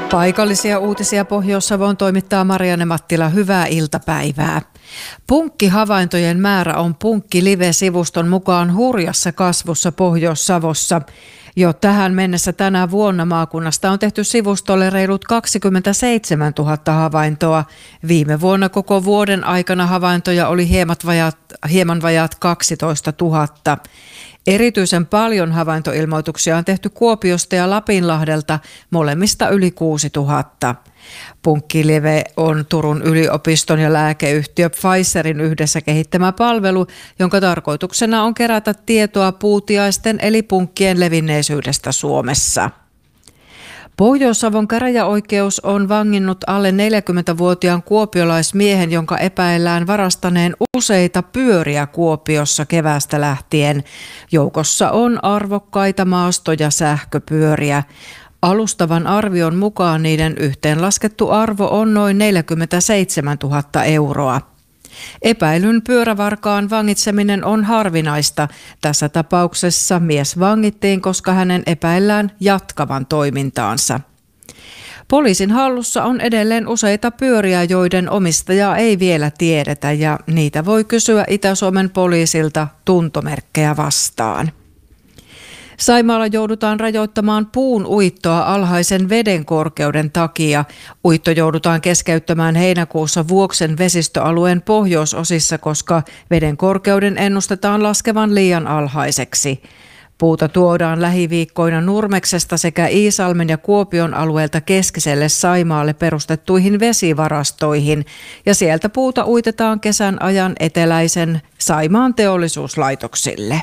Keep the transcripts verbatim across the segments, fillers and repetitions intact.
Paikallisia uutisia Pohjois-Savoon toimittaa Marianne Mattila. Hyvää iltapäivää. Punkkihavaintojen määrä on Punkki Live-sivuston mukaan hurjassa kasvussa Pohjois-Savossa. Jo tähän mennessä tänä vuonna maakunnasta on tehty sivustolle reilut kaksikymmentäseitsemäntuhatta havaintoa. Viime vuonna koko vuoden aikana havaintoja oli hieman vajaat, hieman vajaat kaksitoistatuhatta. Erityisen paljon havaintoilmoituksia on tehty Kuopiosta ja Lapinlahdelta, molemmista yli kuusituhatta. Punkki Live on Turun yliopiston ja lääkeyhtiö Pfizerin yhdessä kehittämä palvelu, jonka tarkoituksena on kerätä tietoa puutiaisten eli punkkien levinneisyydestä Suomessa. Pohjois-Savon käräjäoikeus on vanginnut alle neljäkymmentävuotiaan kuopiolaismiehen, jonka epäillään varastaneen useita pyöriä Kuopiossa keväästä lähtien. Joukossa on arvokkaita maasto- ja sähköpyöriä. Alustavan arvion mukaan niiden yhteenlaskettu arvo on noin neljäkymmentäseitsemäntuhatta euroa. Epäilyn pyörävarkaan vangitseminen on harvinaista. Tässä tapauksessa mies vangittiin, koska hänen epäillään jatkavan toimintaansa. Poliisin hallussa on edelleen useita pyöriä, joiden omistajaa ei vielä tiedetä, ja niitä voi kysyä Itä-Suomen poliisilta tuntomerkkejä vastaan. Saimaalla joudutaan rajoittamaan puun uittoa alhaisen veden korkeuden takia. Uitto joudutaan keskeyttämään heinäkuussa Vuoksen vesistöalueen pohjoisosissa, koska veden korkeuden ennustetaan laskevan liian alhaiseksi. Puuta tuodaan lähiviikkoina Nurmeksesta sekä Iisalmen ja Kuopion alueelta keskiselle Saimaalle perustettuihin vesivarastoihin, ja sieltä puuta uitetaan kesän ajan eteläisen Saimaan teollisuuslaitoksille.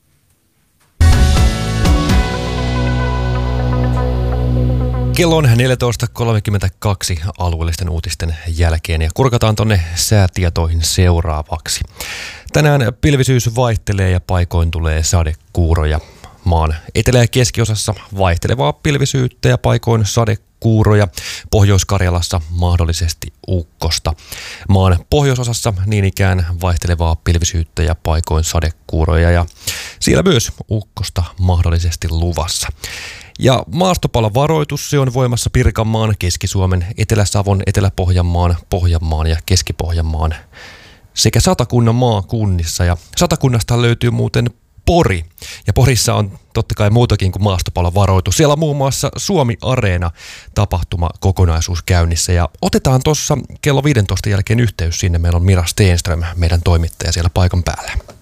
Kello on neljätoista kolmekymmentäkaksi alueellisten uutisten jälkeen ja kurkataan tonne säätietoihin seuraavaksi. Tänään pilvisyys vaihtelee ja paikoin tulee sadekuuroja. Maan etelä- ja keskiosassa vaihtelevaa pilvisyyttä ja paikoin sadekuuroja. Pohjois-Karjalassa mahdollisesti ukkosta. Maan pohjoisosassa niin ikään vaihtelevaa pilvisyyttä ja paikoin sadekuuroja ja siellä myös ukkosta mahdollisesti luvassa. Ja maastopalovaroitus, se on voimassa Pirkanmaan, Keski-Suomen, Etelä-Savon, Etelä-Pohjanmaan, Pohjanmaan ja Keski-Pohjanmaan sekä Satakunnan maakunnissa. Ja Satakunnasta löytyy muuten Pori. Ja Porissa on totta kai muutakin kuin maastopalovaroitus. Siellä on muun muassa Suomi-areena tapahtuma kokonaisuus käynnissä. Ja otetaan tuossa kello viidentoista jälkeen yhteys sinne. Meillä on Mira Stenström, meidän toimittaja siellä paikan päällä.